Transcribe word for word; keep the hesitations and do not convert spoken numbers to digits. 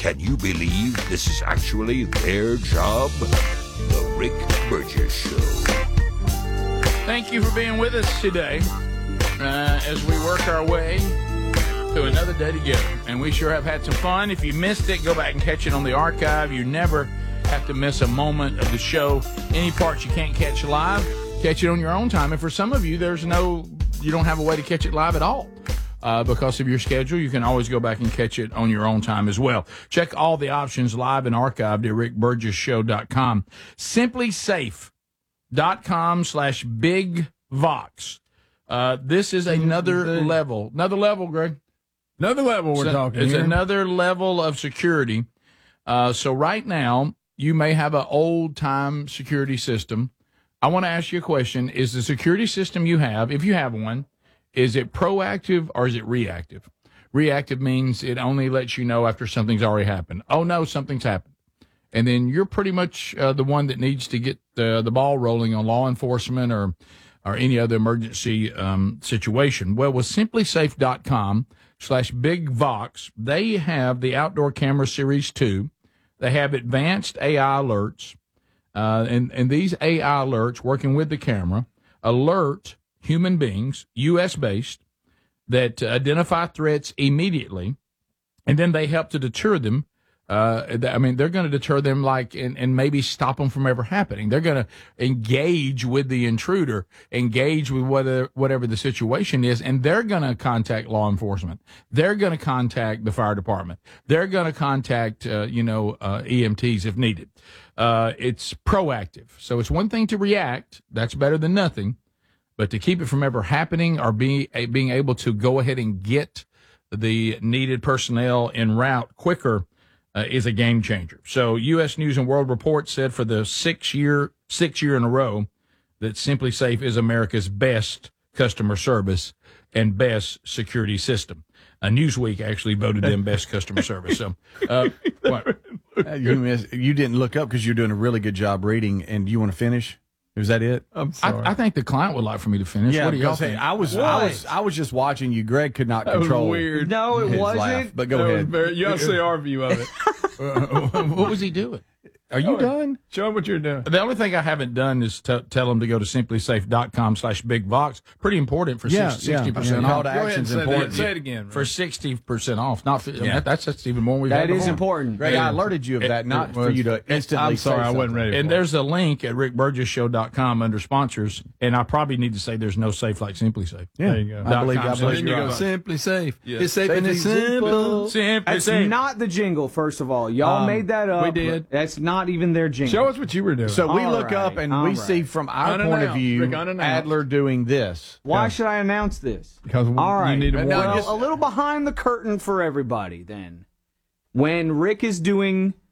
Can you believe this is actually their job? The Rick Burgess Show. Thank you for being with us today uh, as we work our way to another day together. And we sure have had some fun. If you missed it, go back and catch it on the archive. You never have to miss a moment of the show. Any parts you can't catch live, catch it on your own time. And for some of you, there's no, you don't have a way to catch it live at all. Uh, because of your schedule, you can always go back and catch it on your own time as well. Check all the options live and archived at rick burgess show dot com. simply safe dot com slash big vox. Uh, this is another level. Another level, Greg. Another level we're so, talking It's here. another level of security. Uh, so right now, you may have an old-time security system. I want to ask you a question. Is the security system you have, if you have one, is it proactive or is it reactive? Reactive means it only lets you know after something's already happened. Oh, no, something's happened. And then you're pretty much uh, the one that needs to get the, the ball rolling on law enforcement or or any other emergency um, situation. Well, with simply safe dot com slash big vox, they have the Outdoor Camera Series two. They have advanced A I alerts. Uh, and, and these A I alerts, working with the camera, alert human beings, U S based, that identify threats immediately, and then they help to deter them. Uh, I mean, they're going to deter them, like, and, and maybe stop them from ever happening. They're going to engage with the intruder, engage with whether, whatever the situation is, and they're going to contact law enforcement. They're going to contact the fire department. They're going to contact, uh, you know, uh, E M Ts if needed. Uh, it's proactive. So it's one thing to react. That's better than nothing. But to keep it from ever happening or be, uh, being able to go ahead and get the needed personnel en route quicker uh, is a game changer. So U S News and World Report said for the six year, six year in a row that Simply Safe is America's best customer service and best security system. Uh, Newsweek actually voted them best customer service. So, uh, what? Uh, you, missed, you didn't look up because you're doing a really good job reading. And do you want to finish? Is that it? I'm sorry. I, I think the client would like for me to finish. Yeah, what do y'all because, hey, think? I was, What? I was, I was just watching you. Greg could not That was control. weird. No, it his wasn't. laugh, but go That was ahead. very- you have to say our view of it. What was he doing? Are you done? Show them what you're doing. The only thing I haven't done is t- tell them to go to simply safe dot com slash big vox. Pretty important for Yeah, sixty yeah. percent Yeah, call off. to Go ahead and action's say, that. important. say it again. For Rick. sixty percent off. Not, I mean, Yeah. that, that's, that's even more we've That had is before. important. Greg, I alerted you of that, not it for was- you to instantly I'm sorry, say I wasn't something. ready. And for it. there's a link at rick burgess show dot com under sponsors. And I probably need to say there's no safe like Simply Safe. Yeah, There you go. I believe, I Dot com. believe then you're you go right. simply safe. Yeah. It's safe and it's Safety simple. Simply That's Safe. not the jingle, first of all. Y'all Um, made that up. we did. That's not even their jingle. Show us what you were doing. So we All look right, up and all we right. see from our point of Unannounced, view Rick, unannounced. Adler doing this. Why should I announce this? because we- All right. you need to And warn now Well, us. a little behind the curtain for everybody then. When Rick is doing